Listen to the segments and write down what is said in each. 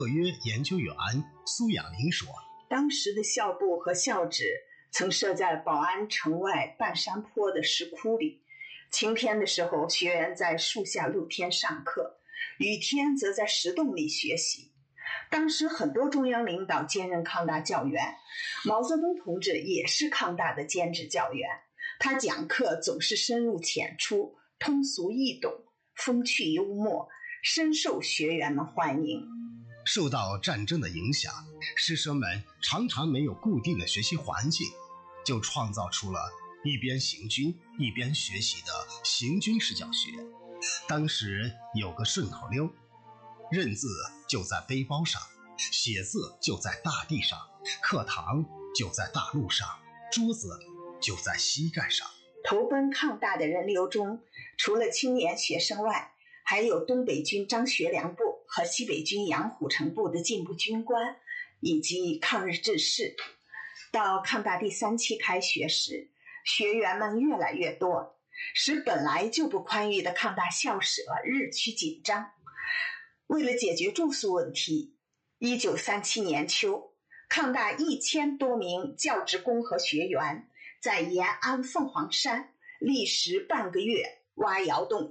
特约研究员苏养林说， 当时的校部和校址曾设在宝安城外半山坡的石窟里，晴天的时候，学员在树下露天上课，雨天则在石洞里学习。当时很多中央领导兼任抗大教员，毛泽东同志也是抗大的兼职教员，他讲课总是深入浅出，通俗易懂，风趣幽默，深受学员们欢迎。 受到战争的影响，师生们常常没有固定的学习环境，就创造出了一边行军一边学习的行军式教学。当时有个顺口溜，认字就在背包上，写字就在大地上，课堂就在大路上，桌子就在膝盖上。 投奔抗大的人流中，除了青年学生外，还有东北军张学良部和西北军杨虎城部的进步军官，以及抗日志士。到抗大第3期开学时，学员们越来越多，使本来就不宽裕的抗大校舍日趋紧张。为了解决住宿问题，1937年秋，抗大1000多名教职工和学员在延安凤凰山历时半个月挖窑洞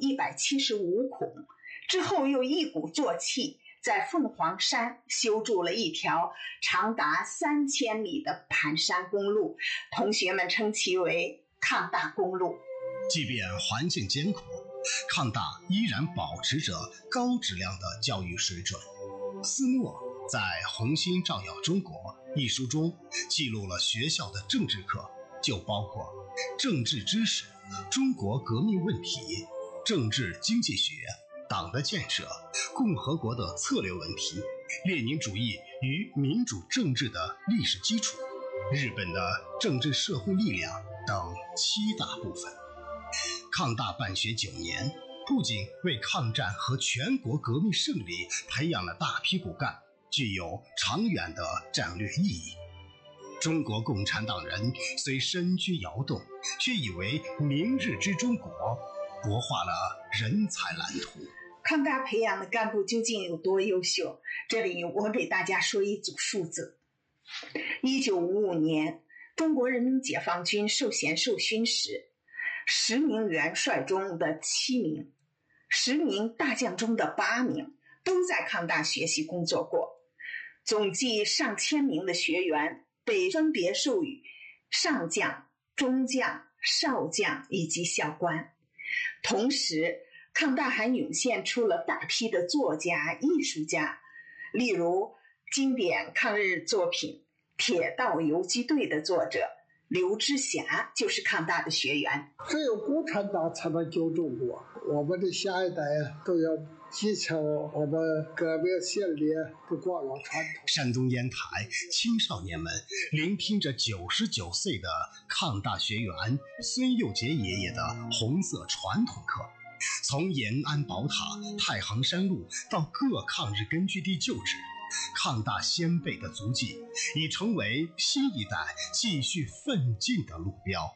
175孔，之后又一鼓作气在凤凰山修筑了一条长达3000米的盘山公路，同学们称其为抗大公路。 即便环境艰苦，抗大依然保持着高质量的教育水准。斯诺在《红星照耀中国》一书中记录了学校的政治课，就包括政治知识、中国革命问题、政治经济学、党的建设、共和国的策略问题、列宁主义与民主政治的历史基础、日本的政治社会力量等7大部分。抗大办学9年，不仅为抗战和全国革命胜利培养了大批骨干，具有长远的战略意义。中国共产党人虽身居窑洞，却以为明日之中国活化了人才蓝图。 抗大培养的干部究竟有多优秀？这里我给大家说一组数字。1955年，中国人民解放军授衔授勋时，10名元帅中的7名，10名大将中的8名都在抗大学习工作过，总计上千名的学员被分别授予上将、中将、少将以及校官。同时，抗大还涌现出了大批的作家、艺术家，例如经典抗日作品《铁道游击队》的作者刘知霞就是抗大的学员。 只有共产党才能救中国，我们的下一代都要继承我们革命先烈的光荣传统。 山东烟台青少年们聆听着99岁的抗大学员孙幼杰爷爷的红色传统课，从延安宝塔、太行山路到各抗日根据地旧址，抗大先辈的足迹已成为新一代继续奋进的路标。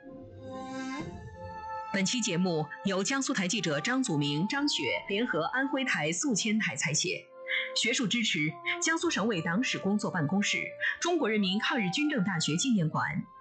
本期节目由江苏台记者张祖明、张雪联合安徽台宿迁台采写，学术支持江苏省委党史工作办公室、中国人民抗日军政大学纪念馆。